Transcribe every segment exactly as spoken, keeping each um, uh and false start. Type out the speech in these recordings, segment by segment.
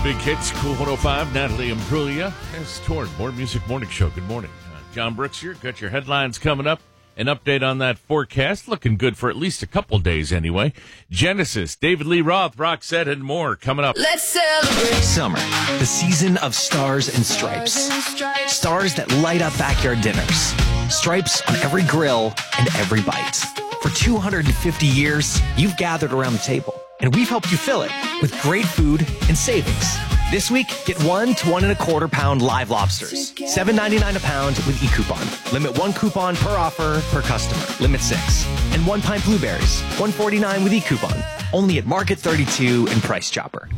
Big Hits, Cool one oh five, Natalie Imbruglia. It's toward More Music Morning Show. Good morning. Uh, John Brooks here. Got your headlines coming up. An update on that forecast. Looking good for at least a couple days anyway. Genesis, David Lee Roth, Roxette, and more coming up. Let's celebrate Summer, the season of stars and stripes. Stars that light up backyard dinners. Stripes on every grill and every bite. For two hundred fifty years, you've gathered around the table, and we've helped you fill it with great food and savings. This week, get one to one and a quarter pound live lobsters. seven ninety-nine a pound with e-coupon. Limit one coupon per offer per customer. Limit six. And one pint blueberries. one forty-nine with e-coupon. Only at Market thirty-two and Price Chopper.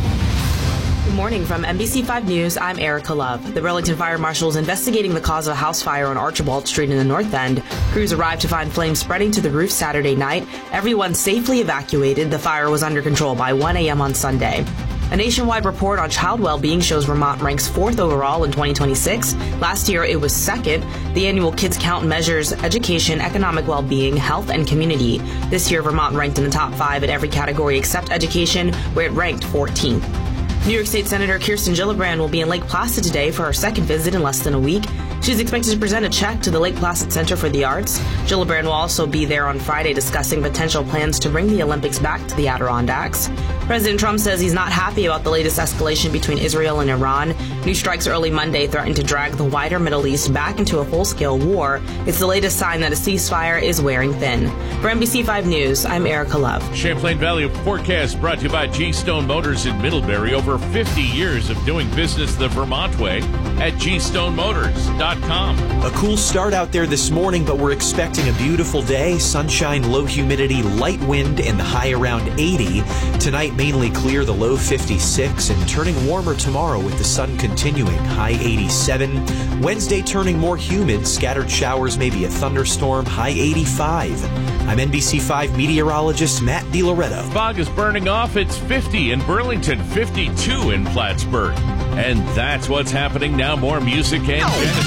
Good morning from N B C five News. I'm Erica Love. The Burlington Fire Marshal is investigating the cause of a house fire on Archibald Street in the North End. Crews arrived to find flames spreading to the roof Saturday night. Everyone safely evacuated. The fire was under control by one a.m. on Sunday. A nationwide report on child well-being shows Vermont ranks fourth overall in twenty twenty-six. Last year, it was second. The annual Kids Count measures education, economic well-being, health, and community. This year, Vermont ranked in the top five in every category except education, where it ranked fourteenth. New York State Senator Kirsten Gillibrand will be in Lake Placid today for her second visit in less than a week. She's expected to present a check to the Lake Placid Center for the Arts. Gillibrand will also be there on Friday discussing potential plans to bring the Olympics back to the Adirondacks. President Trump says he's not happy about the latest escalation between Israel and Iran. New strikes early Monday threatened to drag the wider Middle East back into a full-scale war. It's the latest sign that a ceasefire is wearing thin. For N B C five News, I'm Erica Love. Champlain Valley Forecast brought to you by G Stone Motors in Middlebury. Over fifty years of doing business the Vermont way at G Stone Motors dot com. A cool start out there this morning, but we're expecting a beautiful day. Sunshine, low humidity, light wind, and the high around eighty. Tonight, mainly clear, the low fifty-six, and turning warmer tomorrow with the sun continuing, high eighty-seven. Wednesday turning more humid, scattered showers, maybe a thunderstorm, high eighty-five. I'm N B C five meteorologist Matt DiLoretto. Fog is burning off. It's fifty in Burlington, fifty-two in Plattsburgh. And that's what's happening now. More music and Genesis.